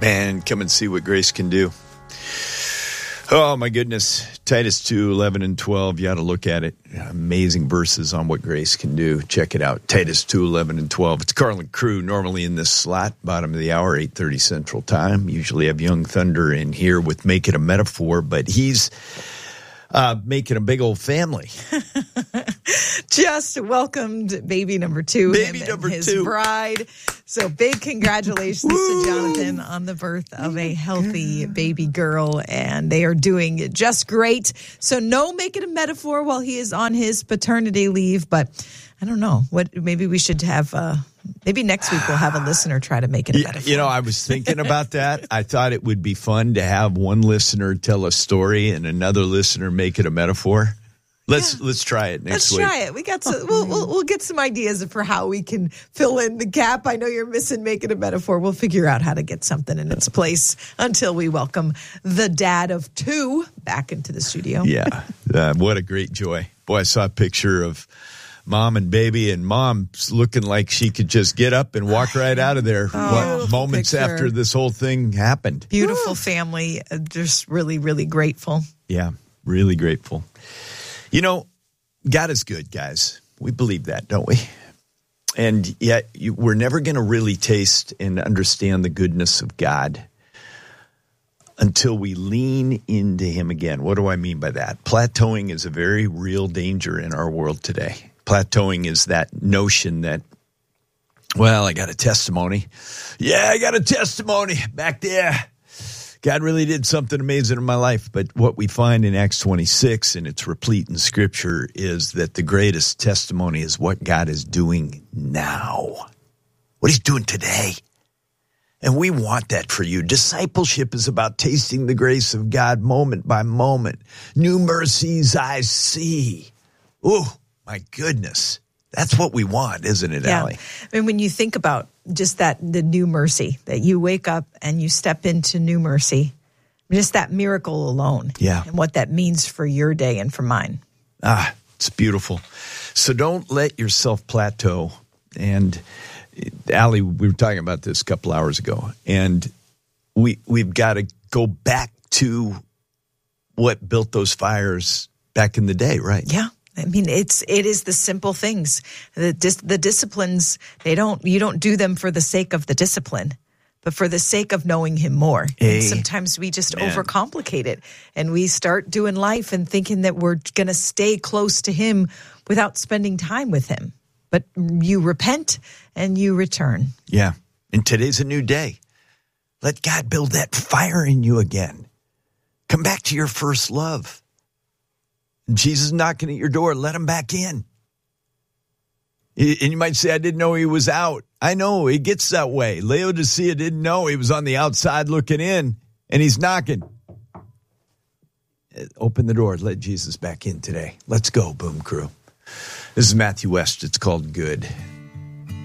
Man, come and see what grace can do. Oh, my goodness. Titus 2, 11 and 12. You ought to look at it. Amazing verses on what grace can do. Check it out. Titus 2, 11 and 12. It's Carl and Crew, normally in this slot, bottom of the hour, 8:30 Central Time. Usually have Young Thunder in here with Make It a Metaphor, but he's making a big old family. Just welcomed baby number 2. Baby him number and his 2. bride. So big congratulations to Jonathan on the birth of a healthy baby girl. And they are doing just great. So no Make It a Metaphor while he is on his paternity leave. But I don't know. Maybe we should have... Maybe next week we'll have a listener try to make it a metaphor. You know, I was thinking about that. I thought it would be fun to have one listener tell a story and another listener make it a metaphor. Let's try it next week. Let's try it. We got some, we'll get some ideas for how we can fill in the gap. I know you're missing Make It a Metaphor. We'll figure out how to get something in its place until we welcome the dad of 2 back into the studio. Yeah, what a great joy. Boy, I saw a picture of Mom and baby, and Mom's looking like she could just get up and walk right out of there moments picture. after this whole thing happened. Beautiful family. Just really, really grateful. Yeah, really grateful. You know, God is good, guys. We believe that, don't we? And yet we're never going to really taste and understand the goodness of God until we lean into him again. What do I mean by that? Plateauing is a very real danger in our world today. Plateauing is that notion that, well, I got a testimony. Yeah, I got a testimony back there. God really did something amazing in my life. But what we find in Acts 26, and it's replete in Scripture, is that the greatest testimony is what God is doing now, what he's doing today. And we want that for you. Discipleship is about tasting the grace of God moment by moment. New mercies I see. Oh, my goodness. That's what we want, isn't it, Allie? I mean, when you think about just the new mercy, that you wake up and you step into new mercy, just that miracle alone. Yeah. And what that means for your day and for mine. It's beautiful. So don't let yourself plateau. And Allie, we were talking about this a couple hours ago, and we've got to go back to what built those fires back in the day, right? Yeah. I mean, it is the simple things. The disciplines, you don't do them for the sake of the discipline, but for the sake of knowing him more. And sometimes we just overcomplicate it, and we start doing life and thinking that we're going to stay close to him without spending time with him. But you repent and you return. Yeah. And today's a new day. Let God build that fire in you again. Come back to your first love. Jesus knocking at your door, let him back in. And you might say, I didn't know he was out. I know, it gets that way. Laodicea didn't know he was on the outside looking in, and he's knocking. Open the door, let Jesus back in today. Let's go, Boom Crew. This is Matthew West. It's called Good.